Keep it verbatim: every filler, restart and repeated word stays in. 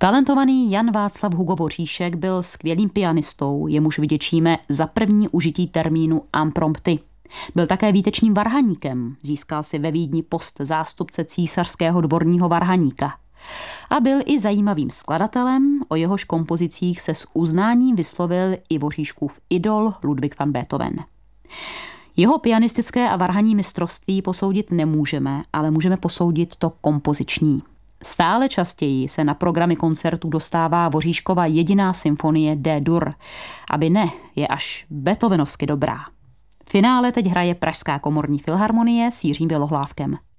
Talentovaný Jan Václav Hugo Voříšek byl skvělým pianistou, jemuž vděčíme za první užití termínu impromptu. Byl také výtečným varhaníkem, získal si ve Vídni post zástupce císařského dvorního varhaníka. A byl i zajímavým skladatelem, o jehož kompozicích se s uznáním vyslovil i Voříškův idol Ludwig van Beethoven. Jeho pianistické a varhanní mistrovství posoudit nemůžeme, ale můžeme posoudit to kompoziční. Stále častěji se na programy koncertů dostává Voříškova jediná symfonie D-dur, aby ne, je až beethovenovsky dobrá. V finále teď hraje Pražská komorní filharmonie s Jiřím Bělohlávkem.